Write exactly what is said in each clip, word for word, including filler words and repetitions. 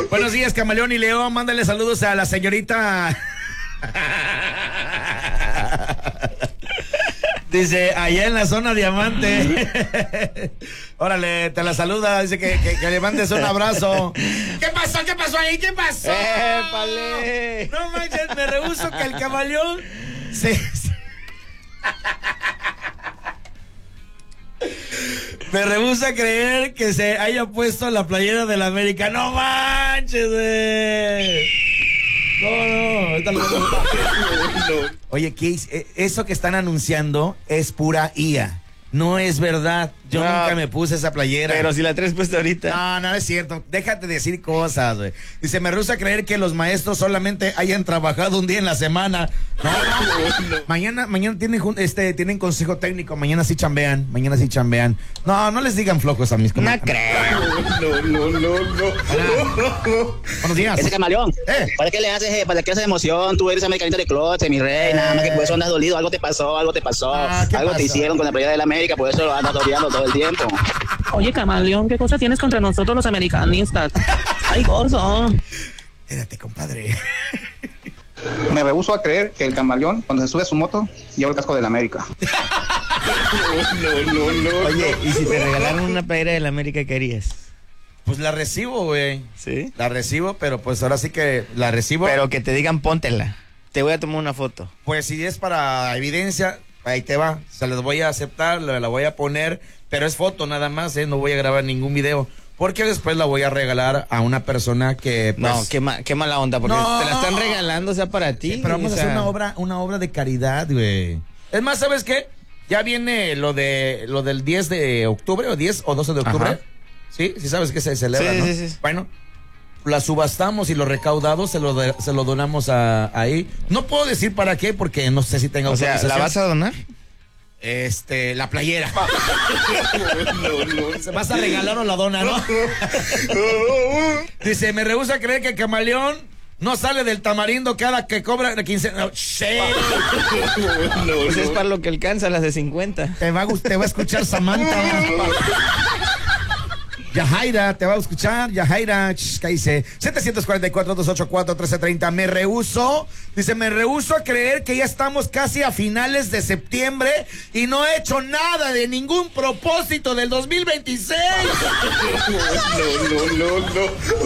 Buenos días, Camaleón y León. Mándale saludos a la señorita. Dice, allá en la zona diamante. Órale, te la saluda. Dice que, que, que le mandes un abrazo. ¿Qué pasó? ¿Qué pasó ahí? ¿Qué pasó? ¡Épale! No manches, me rehuso que el Camaleón se... Me rehúsa a creer que se haya puesto la playera de la América. ¡No manches, güey! No, no, ahorita lo... Oye, ¿qué? Eso que están anunciando es pura I A. No es verdad. Yo no, nunca me puse esa playera. Pero si la traes puesta ahorita. No, no es cierto. Déjate decir cosas, güey. Dice, me rehúsa a creer que los maestros solamente hayan trabajado un día en la semana. No, no, no. Mañana, mañana tienen, este, tienen consejo técnico. Mañana sí chambean. Mañana sí chambean. No, no les digan flojos a mis comentarios. No creo. No, no, no, no. Buenos días. Ese Camaleón. ¿Eh? ¿Para qué le haces, eh? ¿Para qué haces emoción? Tú eres americanito de closet, mi rey. Eh. Nada más que por eso andas dolido. Algo te pasó, algo te pasó. Ah, algo pasó? Te hicieron con la playera de la América. Por eso lo andas toreando todo el tiempo. Oye, Camaleón, ¿qué cosa tienes contra nosotros los americanistas? ¡Ay, gordo! Espérate, compadre. Me rehúso a creer que el Camaleón, cuando se sube a su moto, lleva el casco de la América. No, no, no. Oye, ¿y si te regalaron una playera de la América, qué harías? Pues la recibo, güey. ¿Sí? La recibo, pero pues ahora sí que la recibo. Pero que te digan, póntela. Te voy a tomar una foto. Pues si es para evidencia, ahí te va. Se las voy a aceptar, la, la voy a poner, pero es foto nada más, ¿eh? No voy a grabar ningún video. Porque después la voy a regalar a una persona que... Pues, no, qué, ma qué mala onda, porque no, te la están regalando, o sea, para ti. Sí, pero vamos o sea... a hacer una obra, una obra de caridad, güey. Es más, ¿sabes qué? Ya viene lo de lo del diez de octubre, o diez o doce de octubre. Ajá. Sí, sí sabes que se celebra, sí, ¿no? Sí, sí. Bueno, la subastamos y lo recaudado se lo, de, se lo donamos a, ahí. No puedo decir para qué, porque no sé si tenga o sea, ¿la vas a donar? Este, la playera. No, no, no. ¿Se vas a regalar o la dona, no? Dice, me rehúsa a creer que el Camaleón no sale del tamarindo cada que cobra de quince. No, sí. No, pues no. Es para lo que alcanza las de cincuenta. Te va a, te va a escuchar Samantha. Yajaira, te va a escuchar, Yajaira, ¿qué dice? setecientos cuarenta y cuatro, doscientos ochenta y cuatro, trece treinta, me rehuso, dice, me rehuso a creer que ya estamos casi a finales de septiembre y no he hecho nada de ningún propósito del dos mil veintiséis. No, no, no,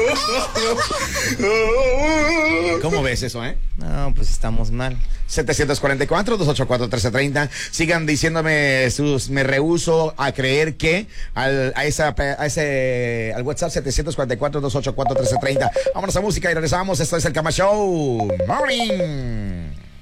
no. ¿Cómo ves eso, eh? No, pues estamos mal. setecientos cuarenta y cuatro, doscientos ochenta y cuatro, trece treinta. Sigan diciéndome sus, me rehuso a creer que al, a, esa, a ese, al WhatsApp setecientos cuarenta y cuatro, doscientos ochenta y cuatro, trece treinta. Vámonos a música y regresamos. Esto es el Cama Show Morning.